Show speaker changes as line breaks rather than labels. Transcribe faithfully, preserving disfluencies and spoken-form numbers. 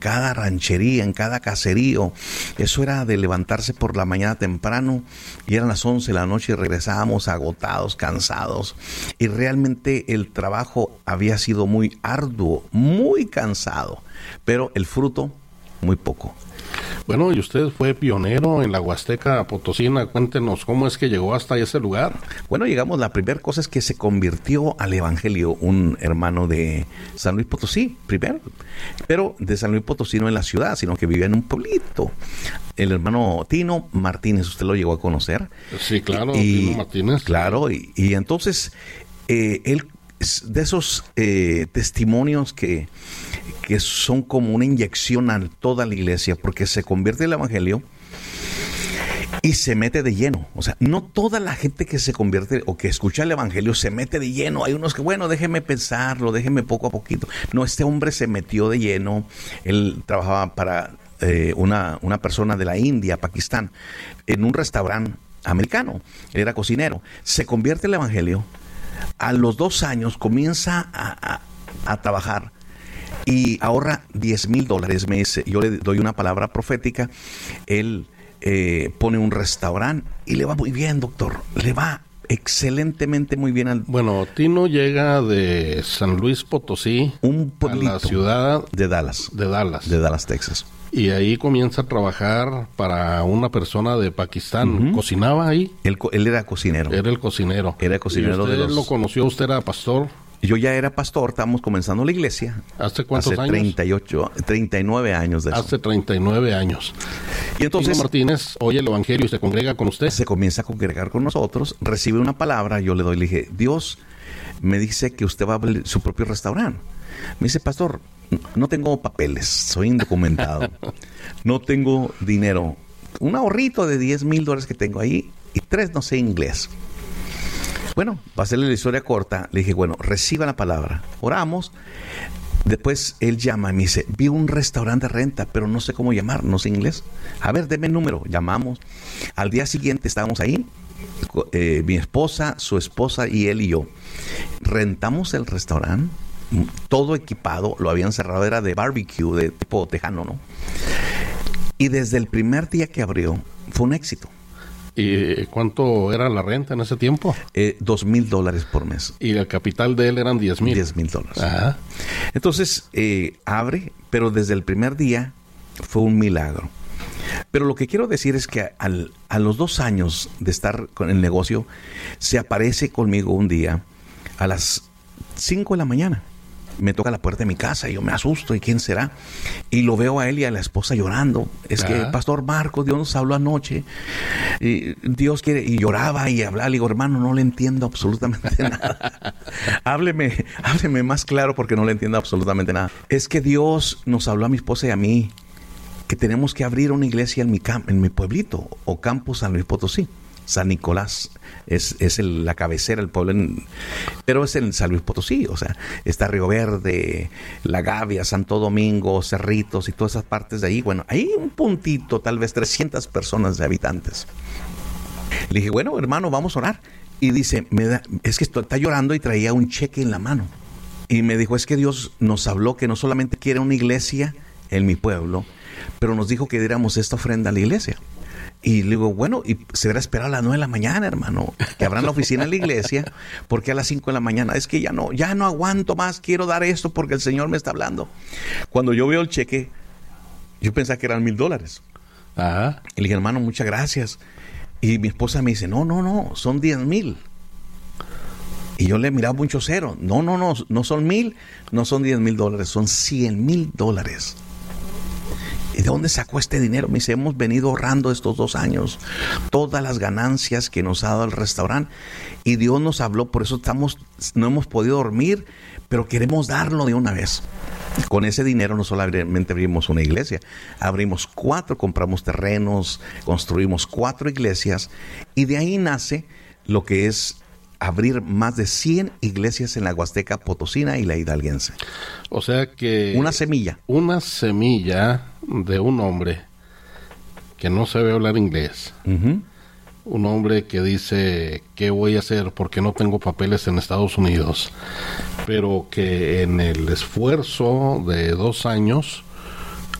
cada ranchería, en cada caserío. Eso era de levantarse por la mañana temprano y eran las once de la noche y regresábamos agotados, cansados. Y realmente el trabajo había sido muy arduo, muy cansado, pero el fruto muy poco.
Bueno, y usted fue pionero en la Huasteca Potosina. Cuéntenos cómo es que llegó hasta ese lugar.
Bueno, llegamos, la primera cosa es que se convirtió al evangelio un hermano de San Luis Potosí, primero, pero de San Luis Potosí no en la ciudad, sino que vivía en un pueblito. El hermano Tino Martínez, ¿usted lo llegó a conocer?
Sí, claro,
y,
Tino Martínez.
Claro, y, y entonces eh, él, de esos eh, testimonios que, que son como una inyección a toda la iglesia, porque se convierte en el evangelio y se mete de lleno. O sea, no toda la gente que se convierte o que escucha el evangelio se mete de lleno. Hay unos que, bueno, déjeme pensarlo, déjeme poco a poquito. No, este hombre se metió de lleno. Él trabajaba para eh, una, una persona de la India, Pakistán, en un restaurante americano. Él era cocinero. Se convierte en el evangelio. A los dos años comienza a, a, a trabajar y ahorra diez mil dólares. Me dice, yo le doy una palabra profética. Él eh, pone un restaurante y le va muy bien, doctor. Le va excelentemente muy bien. Al...
Bueno, Tino llega de San Luis Potosí,
un pueblito,
a la ciudad
de Dallas,
de Dallas,
de Dallas, Texas.
Y ahí comienza a trabajar para una persona de Pakistán. Uh-huh. ¿Cocinaba ahí?
Él, él era cocinero.
Era el cocinero.
Era cocinero.
¿Y usted
de los...
lo conoció? ¿Usted era pastor?
Yo ya era pastor, estábamos comenzando la iglesia.
¿Hace cuántos
hace
años?
treinta y ocho, treinta y nueve años de eso.
Hace treinta y nueve años.
Y entonces
Tino Martínez oye el evangelio y se congrega con usted.
Se comienza a congregar con nosotros, recibe una palabra, yo le doy, le dije, Dios me dice que usted va a abrir su propio restaurante. Me dice, pastor, no tengo papeles, soy indocumentado, no tengo dinero, un ahorrito de diez mil dólares que tengo ahí y tres no sé inglés. Bueno, para hacerle la historia corta, le dije, bueno, reciba la palabra, oramos. Después él llama y me dice, vi un restaurante de renta, pero no sé cómo llamar, no sé inglés. A ver, deme el número, llamamos. Al día siguiente estábamos ahí, eh, mi esposa, su esposa y él y yo. Rentamos el restaurante, todo equipado, lo habían cerrado, era de barbecue, de tipo tejano, ¿no? Y desde el primer día que abrió, fue un éxito.
¿Y cuánto era la renta en ese tiempo?
Eh, dos mil dólares por mes.
Y el capital de él eran diez mil.
Diez mil dólares.
Ajá.
Entonces, eh, abre, pero desde el primer día fue un milagro. Pero lo que quiero decir es que al, a los dos años de estar con el negocio, se aparece conmigo un día a las cinco de la mañana. Me toca la puerta de mi casa y yo me asusto. ¿Y quién será? Y lo veo a él y a la esposa llorando. Es que, Pastor Marcos, Dios nos habló anoche. Y Dios quiere... Y lloraba y hablaba. Le digo, hermano, no le entiendo absolutamente nada. hábleme, hábleme más claro porque no le entiendo absolutamente nada. Es que Dios nos habló a mi esposa y a mí que tenemos que abrir una iglesia en mi, cam- en mi pueblito o campus San Luis Potosí. San Nicolás es, es el, la cabecera del pueblo, en, pero es en San Luis Potosí, o sea, está Río Verde, La Gavia, Santo Domingo, Cerritos y todas esas partes de ahí. Bueno, hay un puntito, tal vez trescientas personas de habitantes. Le dije, bueno, hermano, vamos a orar. Y dice, me da, es que está llorando y traía un cheque en la mano. Y me dijo, es que Dios nos habló que no solamente quiere una iglesia en mi pueblo, pero nos dijo que diéramos esta ofrenda a la iglesia. Y le digo, bueno, y se verá esperar a las nueve de la mañana, hermano, que abran la oficina en la iglesia, porque a las cinco de la mañana, es que ya no, ya no aguanto más, quiero dar esto porque el Señor me está hablando. Cuando yo veo el cheque, yo pensaba que eran mil dólares.
Ajá.
Y le dije, hermano, muchas gracias. Y mi esposa me dice, no, no, no, son diez mil. Y yo le miraba mucho cero. No, no, no, no son mil, no son diez mil dólares, son cien mil dólares. ¿Y de dónde sacó este dinero? Me dice, hemos venido ahorrando estos dos años todas las ganancias que nos ha dado el restaurante y Dios nos habló, por eso estamos, no hemos podido dormir, pero queremos darlo de una vez. Con ese dinero no solamente abrimos una iglesia, abrimos cuatro, compramos terrenos, construimos cuatro iglesias y de ahí nace lo que es abrir más de cien iglesias en la Huasteca Potosina y la Hidalguense.
O sea que...
Una semilla.
Una semilla de un hombre que no sabe hablar inglés. Uh-huh. Un hombre que dice, ¿qué voy a hacer? Porque no tengo papeles en Estados Unidos. Pero que en el esfuerzo de dos años